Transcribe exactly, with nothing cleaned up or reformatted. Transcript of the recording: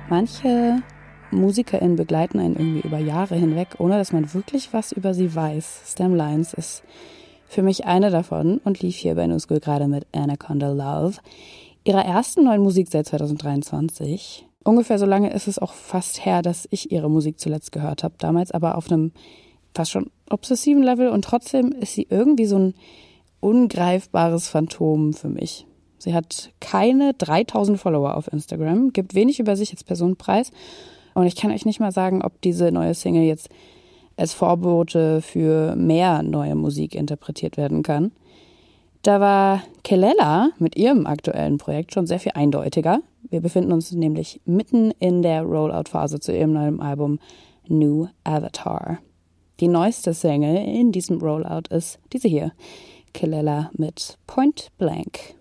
Manche MusikerInnen begleiten einen irgendwie über Jahre hinweg, ohne dass man wirklich was über sie weiß. Stem Lines ist für mich eine davon und lief hier bei New School gerade mit Anaconda Love, ihrer ersten neuen Musik seit zwanzig dreiundzwanzig. Ungefähr so lange ist es auch fast her, dass ich ihre Musik zuletzt gehört habe. Damals aber auf einem fast schon obsessiven Level und trotzdem ist sie irgendwie so ein ungreifbares Phantom für mich. Sie hat keine dreitausend Follower auf Instagram, gibt wenig über sich als Person preis und ich kann euch nicht mal sagen, ob diese neue Single jetzt als Vorbote für mehr neue Musik interpretiert werden kann. Da war Kelela mit ihrem aktuellen Projekt schon sehr viel eindeutiger. Wir befinden uns nämlich mitten in der Rollout-Phase zu ihrem neuen Album New Avatar. Die neueste Single in diesem Rollout ist diese hier, Kelela mit Point Blank.